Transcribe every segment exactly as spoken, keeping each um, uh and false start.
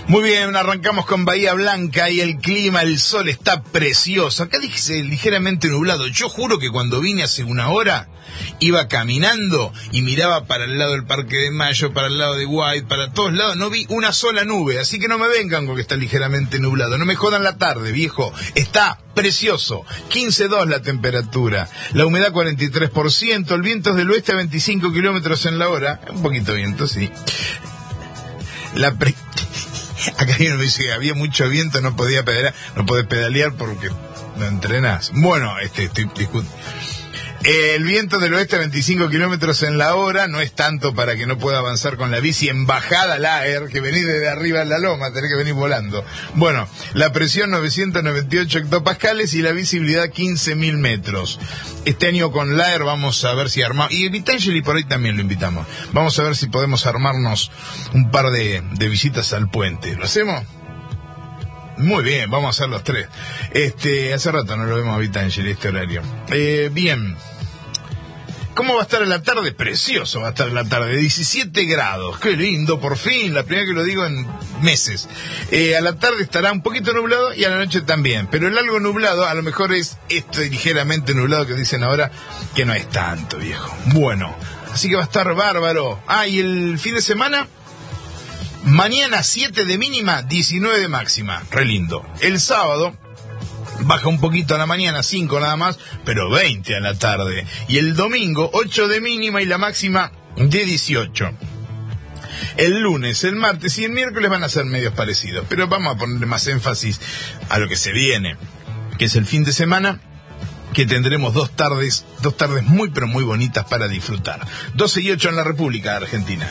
Muy bien, arrancamos con Bahía Blanca y el clima, el sol está precioso. Acá dice ligeramente nublado. Yo juro que cuando vine hace una hora iba caminando y miraba para el lado del Parque de Mayo, para el lado de White, para todos lados. No vi una sola nube, así que no me vengan con que está ligeramente nublado. No me jodan la tarde, viejo. Está precioso. quince coma dos la temperatura. La humedad cuarenta y tres por ciento. El viento es del oeste a veinticinco kilómetros en la hora. Un poquito de viento, sí. La pre... Acá uno me dice que había mucho viento, no podía pedalear, no podés pedalear porque no entrenás. Bueno, este, estoy discutiendo. El viento del oeste a veinticinco kilómetros en la hora, no es tanto para que no pueda avanzar con la bici en bajada Laer, que venís desde arriba en la loma, tenés que venir volando. Bueno, la presión novecientos noventa y ocho hectopascales y la visibilidad quince mil metros. Este año con Laer vamos a ver si armamos, y Vitangeli por ahí también lo invitamos, vamos a ver si podemos armarnos un par de, de visitas al puente. ¿Lo hacemos? Muy bien, vamos a hacer los tres. Este, hace rato no lo vemos a Vitangeli este horario. Eh, bien. ¿Cómo va a estar en la tarde? Precioso va a estar en la tarde, diecisiete grados, qué lindo, por fin, la primera que lo digo en meses. Eh, a la tarde estará un poquito nublado y a la noche también, pero el algo nublado a lo mejor es este ligeramente nublado que dicen ahora, que no es tanto, viejo. Bueno, así que va a estar bárbaro. Ah, y el fin de semana, mañana siete de mínima, diecinueve de máxima, re lindo. El sábado baja un poquito a la mañana, cinco nada más, pero veinte a la tarde. Y el domingo, ocho de mínima y la máxima de dieciocho. El lunes, el martes y el miércoles van a ser medios parecidos, pero vamos a ponerle más énfasis a lo que se viene, que es el fin de semana, que tendremos dos tardes, dos tardes muy pero muy bonitas para disfrutar. doce y ocho en la República Argentina.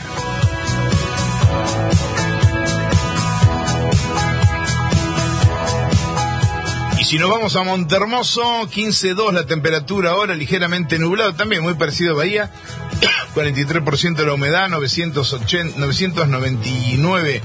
Y si nos vamos a Montermoso, quince coma dos la temperatura ahora, ligeramente nublado, también muy parecido a Bahía, cuarenta y tres por ciento de la humedad, novecientos noventa y nueve